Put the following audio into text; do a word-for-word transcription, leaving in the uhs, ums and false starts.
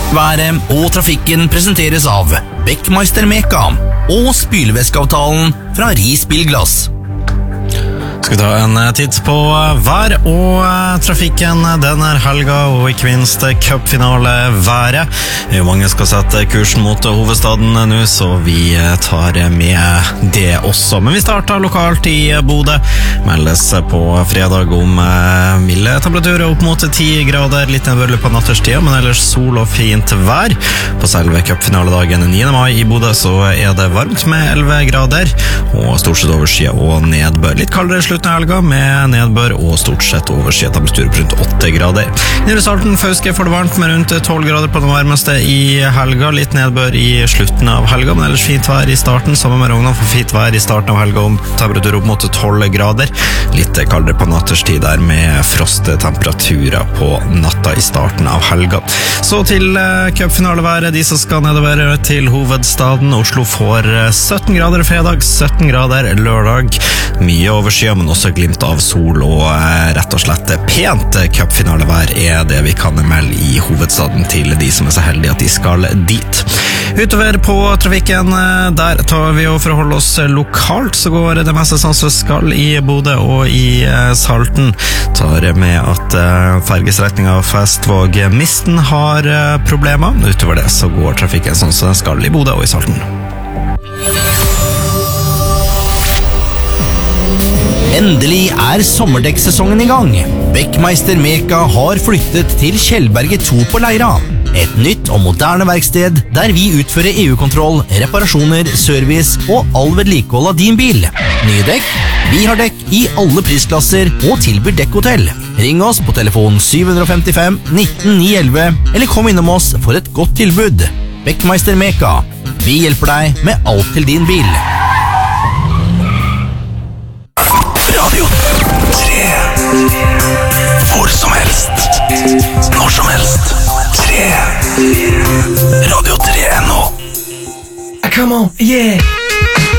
Været og trafikken presenteres av Beckmeister Meka og spylevæskeavtalen fra Ris Bilglass. Skal vi ta en titt på vær og trafikken denne helga, og ikke minst cupfinale været. Det er jo mange skal sette kursen mot hovedstaden nå, så vi tar med det også. Men vi starter lokalt i Bodø. Meldes på fredag om milde temperaturer opp mot ti grader, litt nedbørlig på natterstid, men ellers sol og fint vær. På selve cupfinaledagen niende mai i Bodø så er det varmt med elleve grader, og stort sett overskyet og nedbør. Litt kaldere slutten av helga med nedbør og stort sett overskyet temperatur på rundt åtte grader. I Salten Fauske får det varmt med rundt tolv grader på det varmeste i helga. Litt nedbør i slutten av helga, men ellers fint vær i starten. Sammen med Rognan får fint vær i starten av helga om temperatur opp mot tolv grader. Litt kaldere på natterstid der med frosttemperaturer på natta i starten av helga. Så til cupfinaleværet, de som skal nedover til hovedstaden. Oslo får sytten grader fredag, sytten grader lørdag. Mye overskyet, men også glimt av sol og rett og slett pent cupfinalevær er det vi kan melde i hovedstaden til de som er så heldige at de skal dit. Utover på trafikken, der tar vi å forholde oss lokalt, så går det meste sånn som skal i Bodø og i Salten. Tar med at fergestrekningen av Festvåg-Misten har problemer. Utover det så går trafikken sånn som den skal i Bodø og i Salten. Endelig er sommerdekksesongen i gang. Beckmeister Meka har flyttet til Kjellberget to på Leira. Et nytt og moderne verksted der vi utfører E U-kontroll, reparasjoner, service og all vedlikehold av din bil. Nye dekk? Vi har dekk i alle prisklasser og tilbyr dekkhotell. Ring oss på telefon syv fem fem nitten ni elleve eller kom innom oss for et godt tilbud. Beckmeister Meka. Vi hjelper deg med alt til din bil. Radio tre. Hvor som helst. Når som helst. tre. Radio tre punkt no. Come on, yeah.